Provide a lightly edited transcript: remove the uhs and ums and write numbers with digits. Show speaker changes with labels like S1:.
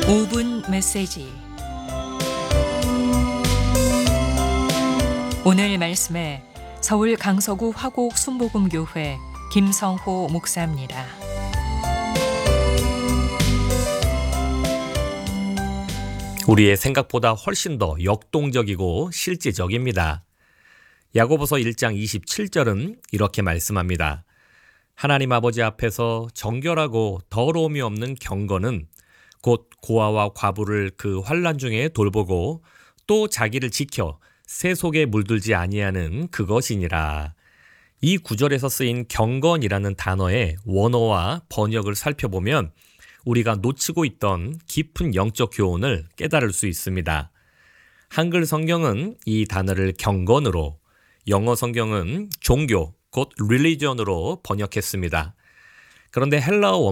S1: 5분 메시지. 오늘 말씀에 서울 강서구 화곡 순복음교회 김성호 목사입니다.
S2: 우리의 생각보다 훨씬 더 역동적이고 실제적입니다. 야고보서 1장 27절은 이렇게 말씀합니다. 하나님 아버지 앞에서 정결하고 더러움이 없는 경건은 곧 고아와 과부를 그 환난 중에 돌보고 또 자기를 지켜 새 속에 물들지 아니하는 그것이니라. 이 구절에서 쓰인 경건이라는 단어의 원어와 번역을 살펴보면 우리가 놓치고 있던 깊은 영적 교훈을 깨달을 수 있습니다. 한글 성경은 이 단어를 경건으로, 영어 성경은 종교, 곧 religion으로 번역했습니다. 그런데 헬라어